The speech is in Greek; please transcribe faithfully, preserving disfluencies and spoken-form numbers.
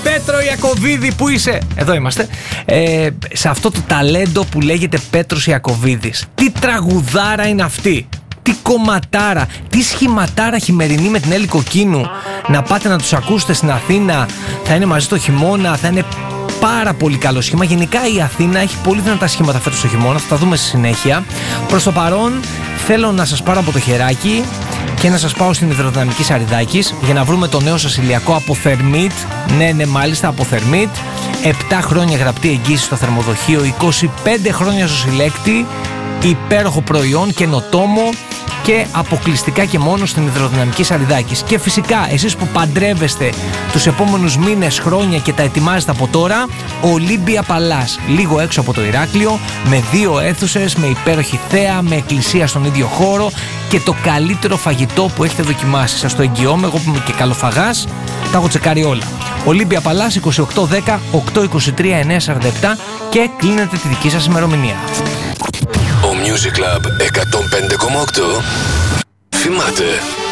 Πέτρο Ιακωβίδη, πού είσαι? Εδώ είμαστε. Ε, σε αυτό το ταλέντο που λέγεται Πέτρος Ιακωβίδης. Τι τραγουδάρα είναι αυτή! Τι κομματάρα, τι σχηματάρα χειμερινή με την Έλλη Κοκκίνου. Να πάτε να τους ακούσετε στην Αθήνα. Θα είναι μαζί το χειμώνα, θα είναι πάρα πολύ καλό σχήμα. Γενικά η Αθήνα έχει πολύ δυνατά σχήματα φέτος το χειμώνα. Θα τα δούμε στη συνέχεια. Προς το παρόν θέλω να σας πάρω από το χεράκι και να σας πάω στην Υδροδυναμική Σαριδάκης για να βρούμε το νέο σας ηλιακό από Θερμίτ. Ναι, ναι, μάλιστα από Θερμίτ. επτά χρόνια γραπτή εγγύηση στο θερμοδοχείο, είκοσι πέντε χρόνια στο συλλέκτη. Υπέροχο προϊόν, καινοτόμο και αποκλειστικά και μόνο στην Υδροδυναμική Σαριδάκης. Και φυσικά εσείς που παντρεύεστε τους επόμενους μήνες, χρόνια και τα ετοιμάζετε από τώρα, Ολύμπια Παλάς, λίγο έξω από το Ηράκλειο, με δύο αίθουσες, με υπέροχη θέα, με εκκλησία στον ίδιο χώρο και το καλύτερο φαγητό που έχετε δοκιμάσει. Σας το εγγυώμαι, εγώ που είμαι και καλοφαγάς, τα έχω τσεκάρει όλα. Ολύμπια Παλάς, είκοσι οκτώ δέκα οκτακόσια είκοσι τρία εννιακόσια σαράντα επτά και κλείνετε τη δική σας ημερομηνία. Ο Music Club εκατόν πέντε κόμμα οκτώ θυμάται.